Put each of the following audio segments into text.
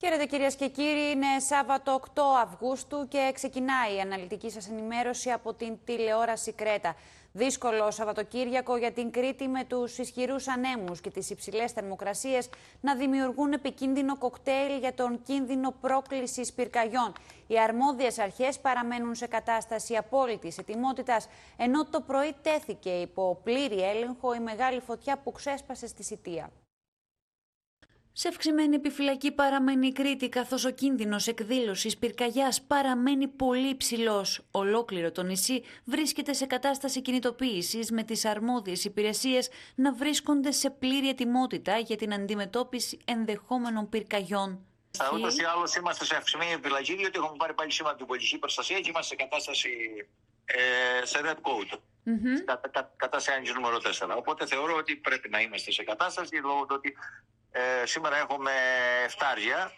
Χαίρετε κυρίες και κύριοι, είναι Σάββατο 8 Αυγούστου και ξεκινάει η αναλυτική σας ενημέρωση από την τηλεόραση Κρέτα. Δύσκολο Σαββατοκύριακο για την Κρήτη, με τους ισχυρούς ανέμους και τις υψηλές θερμοκρασίες να δημιουργούν επικίνδυνο κοκτέιλ για τον κίνδυνο πρόκλησης πυρκαγιών. Οι αρμόδιες αρχές παραμένουν σε κατάσταση απόλυτης ετοιμότητας, ενώ το πρωί τέθηκε υπό πλήρη έλεγχο η μεγάλη φωτιά που ξέσπασε στη Σιτία. Σε αυξημένη επιφυλακή παραμένει η Κρήτη, καθώς ο κίνδυνος εκδήλωσης πυρκαγιάς παραμένει πολύ υψηλός. Ολόκληρο το νησί βρίσκεται σε κατάσταση κινητοποίησης, με τις αρμόδιες υπηρεσίες να βρίσκονται σε πλήρη ετοιμότητα για την αντιμετώπιση ενδεχόμενων πυρκαγιών. Ούτως ή άλλως είμαστε σε αυξημένη επιφυλακή, διότι έχουμε πάρει πάλι σήμα από την πολιτική προστασία και είμαστε σε κατάσταση σε red code. Κατάσταση άνοιξη νούμερο 4. Οπότε θεωρώ ότι πρέπει να είμαστε σε κατάσταση, λόγω του ότι σήμερα έχουμε εφτάρια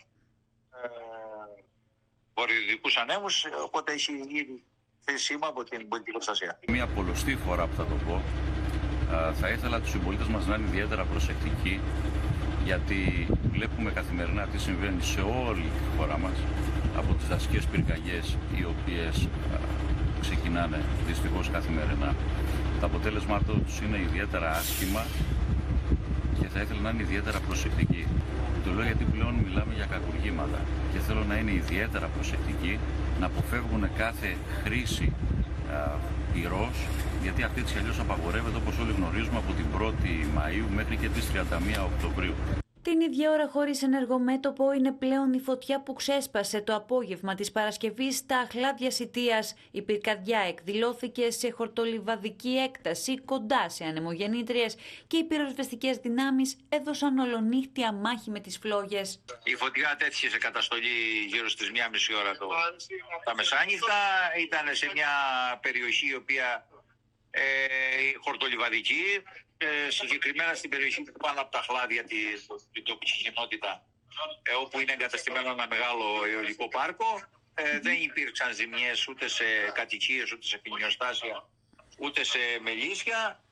βορειοδυτικούς ανέμους, οπότε έχει ήδη θέσει σήμα από την πολιτική προστασία. Μια πολλωστή φορά που θα το πω, θα ήθελα τους συμπολίτες μας να είναι ιδιαίτερα προσεκτικοί, γιατί βλέπουμε καθημερινά τι συμβαίνει σε όλη τη χώρα μας, από τις δασικές πυρκαγιές οι οποίες ξεκινάνε δυστυχώς καθημερινά. Το αποτέλεσμα τους είναι ιδιαίτερα άσχημα και θα ήθελα να είναι ιδιαίτερα προσεκτικοί. Το λέω γιατί πλέον μιλάμε για κακουργήματα και θέλω να είναι ιδιαίτερα προσεκτικοί, να αποφεύγουν κάθε χρήση πυρός, γιατί αυτή της αλλιώς απαγορεύεται, όπως όλοι γνωρίζουμε, από την 1η Μαΐου μέχρι και τις 31 Οκτωβρίου. Την ίδια ώρα, χωρίς ενεργομέτωπο, είναι πλέον η φωτιά που ξέσπασε το απόγευμα της Παρασκευής στα Αχλάδια Σιτίας. Η πυρκαδιά εκδηλώθηκε σε χορτολιβαδική έκταση κοντά σε ανεμογεννήτριες και οι πυροσβεστικές δυνάμεις έδωσαν ολονύχτια μάχη με τις φλόγες. Η φωτιά τέθηκε σε καταστολή γύρω στις 1,5 ώρα τα μεσάνυχτα. Ήταν σε μια περιοχή η οποία χορτολιβαδική, συγκεκριμένα στην περιοχή πάνω από τα Αχλάδια, την τοπική κοινότητα, όπου είναι εγκαταστημένο ένα μεγάλο αιωλικό πάρκο. Δεν υπήρξαν ζημιές ούτε σε κατοικίες, ούτε σε ποινιοστάσια, ούτε σε μελίσια.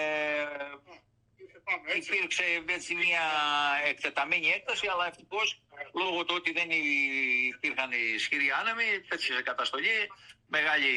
Υπήρξε έτσι μια εκτεταμένη έκταση, αλλά ευτυχώς, λόγω του ότι δεν υπήρχαν ισχυροί άνεμοι, πέτυχε σε καταστολή μεγάλη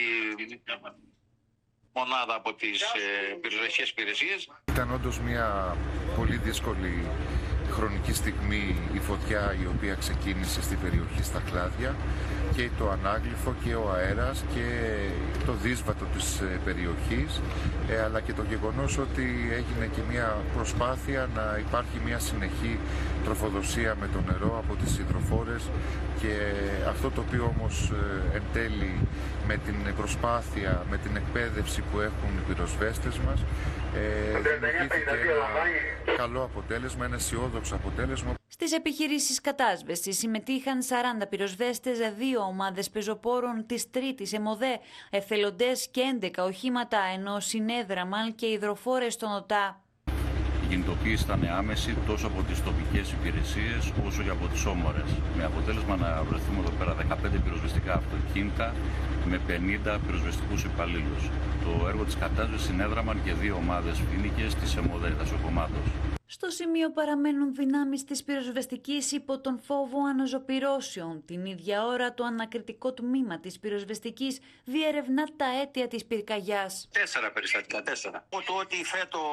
μονάδα από τις πυροσβεστικές υπηρεσίες. Ήταν όντως μια πολύ δύσκολη χρονική στιγμή η φωτιά η οποία ξεκίνησε στην περιοχή στα Αχλάδια, και το ανάγλυφο και ο αέρας και το δύσβατο της περιοχής, αλλά και το γεγονός ότι έγινε και μια προσπάθεια να υπάρχει μια συνεχή τροφοδοσία με το νερό από τις υδροφόρες, και αυτό το οποίο όμως εν τέλει με την προσπάθεια, με την εκπαίδευση που έχουν οι πυροσβέστες μας, δημιουργήθηκε ένα καλό αποτέλεσμα, ένα αισιόδοξο αποτέλεσμα. Στις επιχειρήσεις κατάσβεσης συμμετείχαν 40 πυροσβέστες, 2 ομάδες πεζοπόρων της Τρίτης ΕΜΟΔΕ, εθελοντές και 11 οχήματα, ενώ συνέδραμαν και υδροφόρες στον ΟΤΑ. Η κινητοποίηση ήταν άμεση τόσο από τις τοπικές υπηρεσίες όσο και από τις όμορες, με αποτέλεσμα να βρεθούμε εδώ πέρα 15 πυροσβεστικά αυτοκίνητα με 50 πυροσβεστικούς υπαλλήλους. Το έργο της κατάσβεσης συνέδραμαν και 2 ομάδες φοίνικες της ΕΜΟΔΕ δασοκομμάτως. Στο σημείο παραμένουν δυνάμεις της πυροσβεστικής υπό τον φόβο αναζωπυρώσεων. Την ίδια ώρα, το ανακριτικό τμήμα της πυροσβεστικής διερευνά τα αίτια της πυρκαγιάς. 4 περιστατικά, 4. Το ότι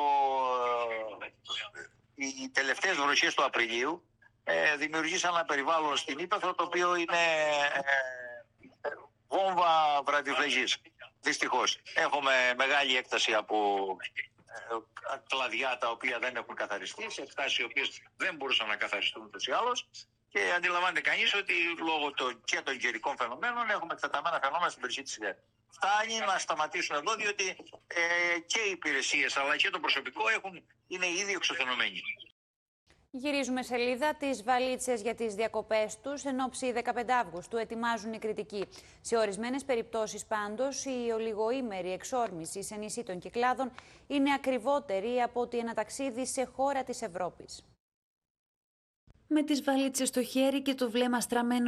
οι τελευταίες βροχές του Απριλίου δημιουργήσαν ένα περιβάλλον στην Ύπαιθρο, το οποίο είναι βόμβα βραδιφλεγής. Δυστυχώς. Έχουμε μεγάλη έκταση από κλαδιά τα οποία δεν έχουν καθαριστεί, σε εκτάσεις οι οποίες δεν μπορούσαν να καθαριστούν ούτως ή άλλως, και αντιλαμβάνεται κανείς ότι λόγω και των καιρικών φαινομένων έχουμε εκτεταμένα φαινόμενα στην περιοχή της ΙΔΕ. Φτάνει να σταματήσουν εδώ, διότι και οι υπηρεσίες αλλά και το προσωπικό είναι ήδη εξουθενωμένοι. Γυρίζουμε σελίδα. Τις βαλίτσες για τις διακοπές τους εν ώψη 15 Αυγούστου ετοιμάζουν οι κριτικοί. Σε ορισμένες περιπτώσεις πάντως, η ολιγοήμερη εξόρμηση σε νησί των Κυκλάδων είναι ακριβότερη από ότι ένα ταξίδι σε χώρα της Ευρώπης. Με τις βαλίτσες στο χέρι και το βλέμμα στραμμένο